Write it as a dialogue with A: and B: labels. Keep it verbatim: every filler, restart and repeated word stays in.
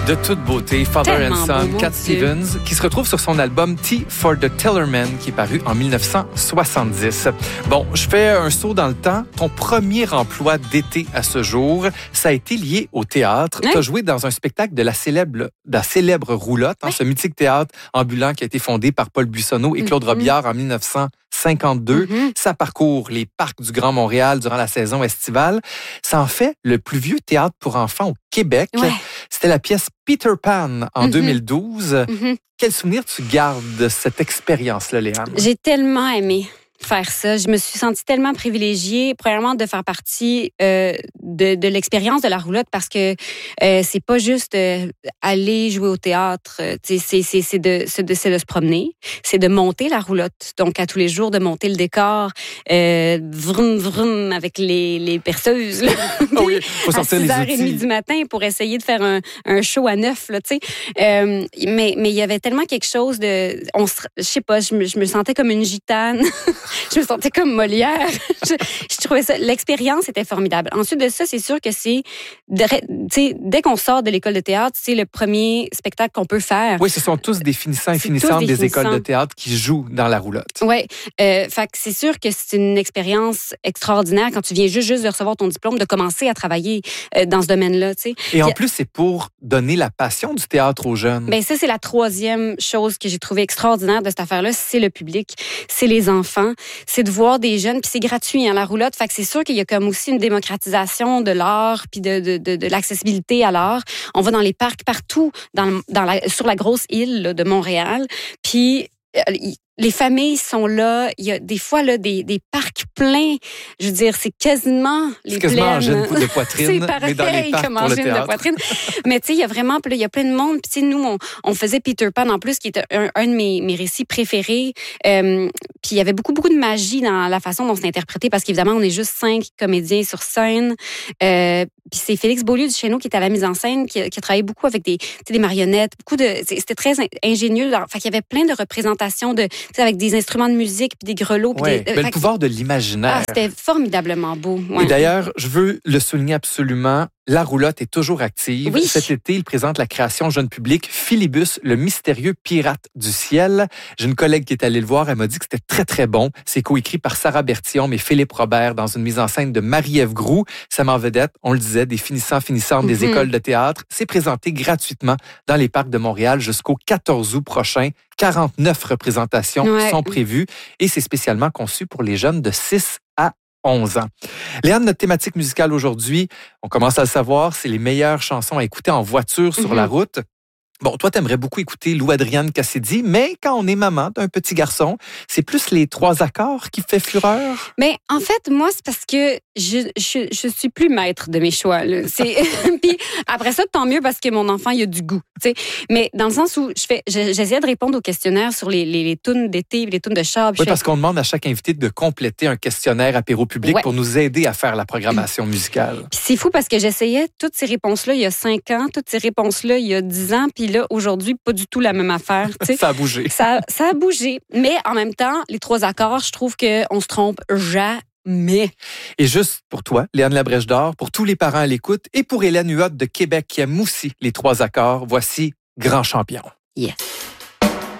A: De toute beauté, Father
B: Tellement
A: and Son,
B: beau,
A: Cat
B: mon
A: Stevens, qui se retrouve sur son album Tea for the Tillerman, qui est paru en dix-neuf cent soixante-dix. Bon, je fais un saut dans le temps. Ton premier emploi d'été à ce jour, ça a été lié au théâtre.
B: Oui.
A: Tu as joué dans un spectacle de la célèbre, de la célèbre Roulotte, hein,
B: Oui.
A: ce mythique théâtre ambulant qui a été fondé par Paul Buissonneau et Claude
B: Mm-hmm.
A: Robillard en dix-neuf cent cinquante-deux.
B: Mm-hmm.
A: Ça parcourt les parcs du Grand Montréal durant la saison estivale. Ça en fait le plus vieux théâtre pour enfants au Québec.
B: Ouais.
A: C'était la pièce Peter Pan en
B: Mm-hmm.
A: deux mille douze.
B: Mm-hmm.
A: Quel souvenir tu gardes de cette expérience-là, Léane?
B: J'ai tellement aimé faire ça. Je me suis sentie tellement privilégiée, premièrement, de faire partie euh, de, de l'expérience de la roulotte parce que euh, c'est pas juste euh, aller jouer au théâtre. Euh, c'est, c'est, c'est, c'est, de, c'est, de, c'est de se promener, c'est de monter la roulotte. Donc, à tous les jours, de monter le décor, euh, vroom, vroom, avec les, les perceuses. Là.
A: Oh oui, faut sortir
B: à
A: les
B: six heures trente
A: outils.
B: du matin pour essayer de faire un, un show à neuf, là, tu sais. Euh, mais, mais il y avait tellement quelque chose de... On se, je sais pas, je me, je me sentais comme une gitane. Je me sentais comme Molière. je, je trouvais ça... L'expérience était formidable. Ensuite de ça, c'est sûr que c'est... De, tu sais, dès qu'on sort de l'école de théâtre, c'est le premier spectacle qu'on peut faire.
A: Oui, ce sont tous des finissants et
B: C'est
A: finissantes
B: tous des
A: des écoles de
B: finissants.
A: théâtre qui jouent dans la roulotte.
B: Oui. Euh, fait que c'est sûr que c'est une expérience extraordinaire quand tu viens juste, juste de recevoir ton diplôme, de commencer à travailler euh, dans ce domaine-là, tu sais.
A: Et en
B: Puis-
A: plus, c'est pour donner la passion du théâtre aux jeunes.
B: Ben ça, c'est la troisième chose que j'ai trouvé extraordinaire de cette affaire-là, c'est le public, c'est les enfants, c'est de voir des jeunes, puis c'est gratuit, hein, la roulotte. Fait que c'est sûr qu'il y a comme aussi une démocratisation de l'art, puis de, de, de, de l'accessibilité à l'art. On va dans les parcs partout, dans, dans la, sur la grosse île là, de Montréal, puis euh, les familles sont là. Il y a des fois là, des, des parcs pleins. Je veux dire, c'est quasiment les
A: C'est quasiment
B: plaines.
A: angine de poitrine,
B: c'est pareil
A: mais dans les parcs
B: comme
A: pour le
B: angine de
A: théâtre.
B: poitrine. Mais tu sais, il y a vraiment, puis là, il y a plein de monde. Puis tu sais, nous, on, on faisait Peter Pan en plus, qui était un, un de mes, mes récits préférés. Euh, puis il y avait beaucoup, beaucoup de magie dans la façon dont c'est interprété, parce qu'évidemment, on est juste cinq comédiens sur scène. Euh, puis c'est Félix Beaulieu du Chéneau qui est à la mise en scène, qui, qui a travaillé beaucoup avec des, tu sais, des marionnettes, beaucoup de, c'était très ingénieux. Fait qu'il y avait plein de représentations de, tu sais, avec des instruments de musique puis des grelots. Puis
A: Ouais,
B: des,
A: ben, le
B: fait que-
A: pouvoir de l'imaginaire.
B: ah, c'était formidablement beau. Ouais.
A: Et d'ailleurs, je veux le souligner absolument, la roulotte est toujours active.
B: Oui.
A: Cet été, il présente la création jeune public Philibus, le mystérieux pirate du ciel. J'ai une collègue qui est allée le voir, elle m'a dit que c'était très, très bon. C'est coécrit par Sarah Bertillon et Philippe Robert dans une mise en scène de Marie-Ève Groux. Ça m'en vedette, on le disait, des finissants, finissantes des
B: Mhm.
A: écoles de théâtre. C'est présenté gratuitement dans les parcs de Montréal jusqu'au quatorze août prochain. quarante-neuf représentations
B: Ouais.
A: sont prévues et c'est spécialement conçu pour les jeunes de six à onze ans. Léane, notre thématique musicale aujourd'hui, on commence à le savoir, c'est les meilleures chansons à écouter en voiture sur
B: Mhm.
A: la route. Bon, toi, t'aimerais beaucoup écouter Lou-Adrienne Cassidy, mais quand on est maman d'un petit garçon, c'est plus les trois accords qui fait fureur.
B: Mais en fait, moi, c'est parce que je, je, je suis plus maître de mes choix. Là. C'est... Puis après ça, tant mieux parce que mon enfant, il a du goût. Tu sais. Mais dans le sens où je fais, je- j'essayais de répondre aux questionnaires sur les, les, les tunes d'été, les tunes de char. puis
A: Oui,
B: je fais-
A: parce qu'on demande à chaque invité de compléter un questionnaire apéro public
B: Ouais.
A: pour nous aider à faire la programmation musicale.
B: Puis c'est fou parce que j'essayais toutes ces réponses-là il y a cinq ans, toutes ces réponses-là il y a dix ans, puis là, aujourd'hui, pas du tout la même affaire. Tu sais.
A: Ça a bougé.
B: Ça, ça a bougé. Mais en même temps, les trois accords, je trouve qu'on se trompe jamais.
A: Et juste pour toi, Léane Labrèche d'Or, pour tous les parents à l'écoute et pour Hélène Huot de Québec qui aime aussi les trois accords, voici Grand Champion.
B: Yes.